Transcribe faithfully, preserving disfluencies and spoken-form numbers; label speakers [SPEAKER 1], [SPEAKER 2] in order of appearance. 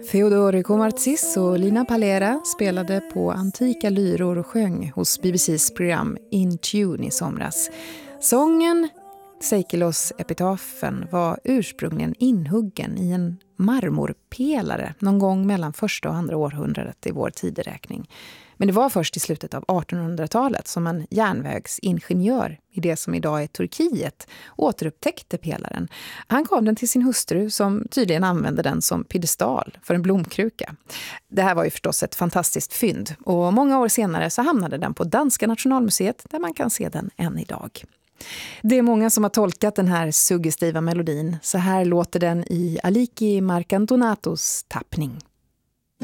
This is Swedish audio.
[SPEAKER 1] Theodorico Martzis och Lina Palera spelade på antika lyror och sjöng hos B B C:s program In Tune i somras. Sången Seikilos epitafen var ursprungligen inhuggen i en marmorpelare någon gång mellan första och andra århundradet i vår tideräkning. Men det var först i slutet av artonhundratalet som en järnvägsingenjör i det som idag är Turkiet återupptäckte pelaren. Han gav den till sin hustru som tydligen använde den som piedestal för en blomkruka. Det här var ju förstås ett fantastiskt fynd och många år senare så hamnade den på Danska Nationalmuseet där man kan se den än idag. Det är många som har tolkat den här suggestiva melodin. Så här låter den i Aliki Marcantonatos tappning.